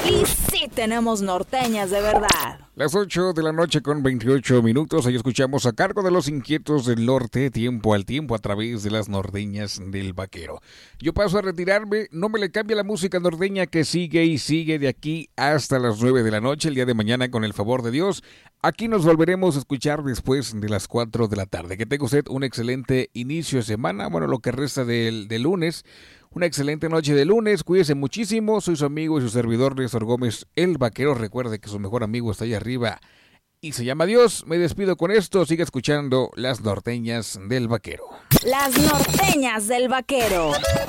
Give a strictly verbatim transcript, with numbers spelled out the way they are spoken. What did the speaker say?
Y sí tenemos norteñas de verdad. Las ocho de la noche con veintiocho minutos. Ahí escuchamos a cargo de los inquietos del norte, tiempo al tiempo a través de las norteñas del vaquero. Yo paso a retirarme, no me le cambia la música norteña que sigue y sigue de aquí hasta las nueve de la noche, el día de mañana con el favor de Dios. Aquí nos volveremos a escuchar después de las cuatro de la tarde. Que tenga usted un excelente inicio de semana, bueno, lo que resta del, del lunes. Una excelente noche de lunes, cuídese muchísimo, soy su amigo y su servidor Néstor Gómez, el vaquero. Recuerde que su mejor amigo está ahí arriba y se llama Dios. Me despido con esto, siga escuchando las norteñas del vaquero. Las norteñas del vaquero.